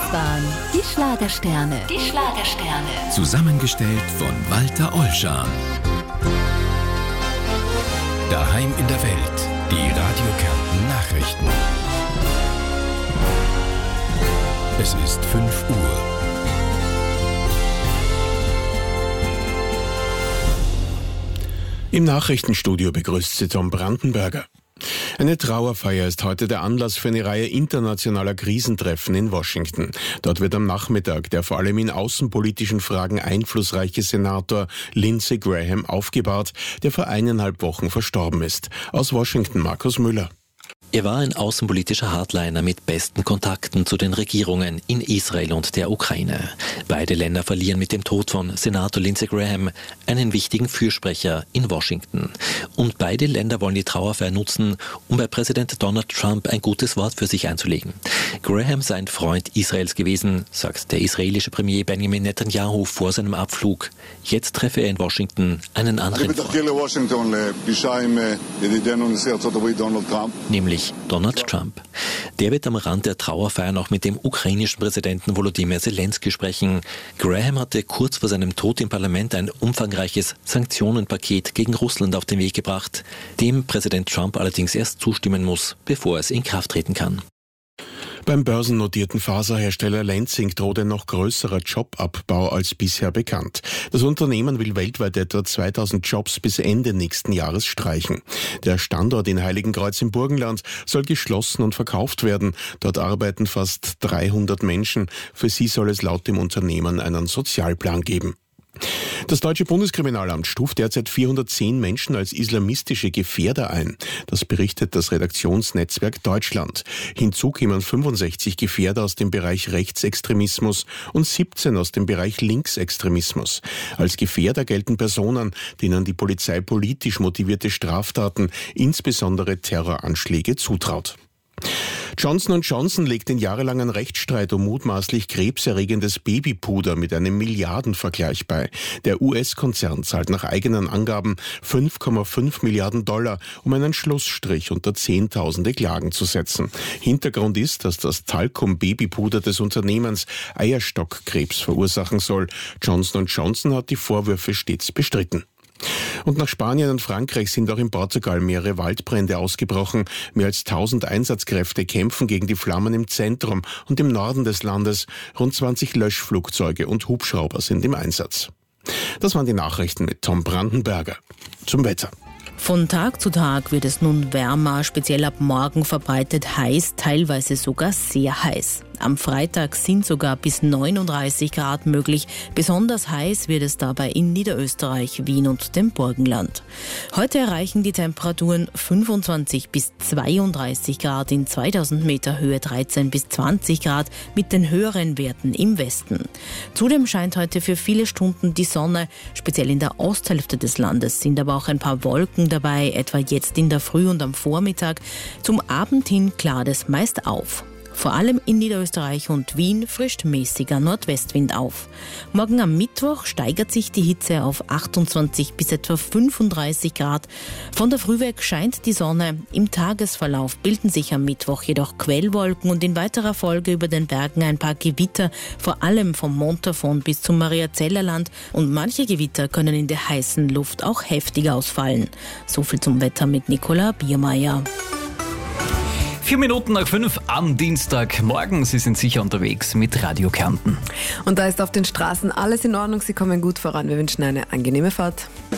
Das waren die Schlagersterne. Die Schlagersterne. Zusammengestellt von Walter Ollschan. Daheim in der Welt. Die Radio Kärnten Nachrichten. Es ist 5 Uhr. Im Nachrichtenstudio begrüßt Sie Tom Brandenberger. Eine Trauerfeier ist heute der Anlass für eine Reihe internationaler Krisentreffen in Washington. Dort wird am Nachmittag der vor allem in außenpolitischen Fragen einflussreiche Senator Lindsey Graham aufgebahrt, der vor 1,5 Wochen verstorben ist. Aus Washington Markus Müller. Er war ein außenpolitischer Hardliner mit besten Kontakten zu den Regierungen in Israel und der Ukraine. Beide Länder verlieren mit dem Tod von Senator Lindsey Graham einen wichtigen Fürsprecher in Washington. Und beide Länder wollen die Trauerfeier nutzen, um bei Präsident Donald Trump ein gutes Wort für sich einzulegen. Graham sei ein Freund Israels gewesen, sagt der israelische Premier Benjamin Netanyahu vor seinem Abflug. Jetzt treffe er in Washington einen anderen Freund, nämlich Donald Trump. Der wird am Rand der Trauerfeier noch mit dem ukrainischen Präsidenten Volodymyr Zelensky sprechen. Graham hatte kurz vor seinem Tod im Parlament ein umfangreiches Sanktionenpaket gegen Russland auf den Weg gebracht, dem Präsident Trump allerdings erst zustimmen muss, bevor es in Kraft treten kann. Beim börsennotierten Faserhersteller Lenzing droht ein noch größerer Jobabbau als bisher bekannt. Das Unternehmen will weltweit etwa 2000 Jobs bis Ende nächsten Jahres streichen. Der Standort in Heiligenkreuz im Burgenland soll geschlossen und verkauft werden. Dort arbeiten fast 300 Menschen. Für sie soll es laut dem Unternehmen einen Sozialplan geben. Das deutsche Bundeskriminalamt stuft derzeit 410 Menschen als islamistische Gefährder ein. Das berichtet das Redaktionsnetzwerk Deutschland. Hinzu kämen 65 Gefährder aus dem Bereich Rechtsextremismus und 17 aus dem Bereich Linksextremismus. Als Gefährder gelten Personen, denen die Polizei politisch motivierte Straftaten, insbesondere Terroranschläge, zutraut. Johnson & Johnson legt den jahrelangen Rechtsstreit um mutmaßlich krebserregendes Babypuder mit einem Milliardenvergleich bei. Der US-Konzern zahlt nach eigenen Angaben $5,5 Milliarden, um einen Schlussstrich unter Zehntausende Klagen zu setzen. Hintergrund ist, dass das Talcum-Babypuder des Unternehmens Eierstockkrebs verursachen soll. Johnson & Johnson hat die Vorwürfe stets bestritten. Und nach Spanien und Frankreich sind auch in Portugal mehrere Waldbrände ausgebrochen. Mehr als 1000 Einsatzkräfte kämpfen gegen die Flammen im Zentrum und im Norden des Landes. Rund 20 Löschflugzeuge und Hubschrauber sind im Einsatz. Das waren die Nachrichten mit Tom Brandenberger. Zum Wetter. Von Tag zu Tag wird es nun wärmer, speziell ab morgen verbreitet heiß, teilweise sogar sehr heiß. Am Freitag sind sogar bis 39 Grad möglich. Besonders heiß wird es dabei in Niederösterreich, Wien und dem Burgenland. Heute erreichen die Temperaturen 25 bis 32 Grad, in 2000 Meter Höhe 13 bis 20 Grad mit den höheren Werten im Westen. Zudem scheint heute für viele Stunden die Sonne, speziell in der Osthälfte des Landes sind aber auch ein paar Wolken dabei, etwa jetzt in der Früh und am Vormittag. Zum Abend hin klart es meist auf. Vor allem in Niederösterreich und Wien frischt mäßiger Nordwestwind auf. Morgen am Mittwoch steigert sich die Hitze auf 28 bis etwa 35 Grad. Von der Früh weg scheint die Sonne. Im Tagesverlauf bilden sich am Mittwoch jedoch Quellwolken und in weiterer Folge über den Bergen ein paar Gewitter, vor allem vom Montafon bis zum Mariazellerland. Und manche Gewitter können in der heißen Luft auch heftig ausfallen. So viel zum Wetter mit Nicola Biermeier. 4 Minuten nach 5 am Dienstagmorgen. Sie sind sicher unterwegs mit Radio Kärnten. Und da ist auf den Straßen alles in Ordnung. Sie kommen gut voran. Wir wünschen eine angenehme Fahrt.